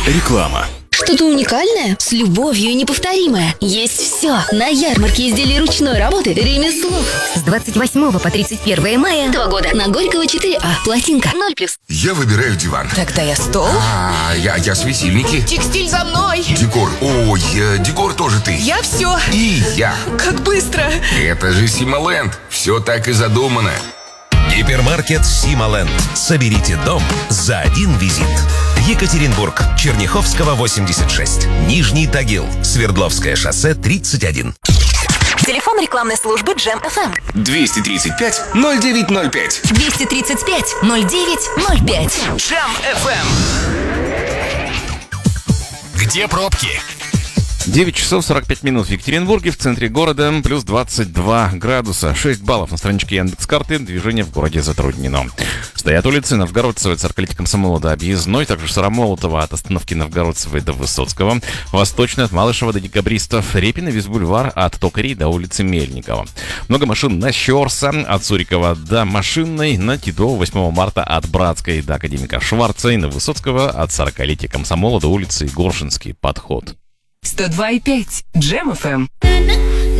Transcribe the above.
Реклама. Что-то уникальное, с любовью и неповторимое. Есть все. На ярмарке изделий ручной работы «Ремесло». С 28 по 31 мая. 2 года. На Горького 4А. Плотинка 0+. Я выбираю диван. Тогда я стол. Я светильники. Текстиль за мной. Декор. Ой, декор тоже ты. Я все. И я. Как быстро. Это же Симоленд. Все так и задумано. Гипермаркет Симоленд. Соберите дом за один визит. Екатеринбург, Черняховского, 86. Нижний Тагил, Свердловское шоссе, 31. Телефон рекламной службы Джем ФМ. 235-0905. 235-0905. Джем FM. Где пробки? 9 часов 45 минут в Екатеринбурге, в центре города, плюс 22 градуса, 6 баллов на страничке Яндекс.Карты, движение в городе затруднено. Стоят улицы Новгородцева, Царкалити, Комсомола до Объездной, также Старомолотова от остановки Новгородцевой до Высоцкого, Восточная от Малышева до Декабристов, Репина, Визбульвар от Токарей до улицы Мельникова. Много машин на Щорса, от Сурикова до Машинной, на Титова 8 марта от Братской до Академика Шварца и на Высоцкого от Царкалити, Комсомола до улицы Горшинский подход. 102,5. Джем ФМ.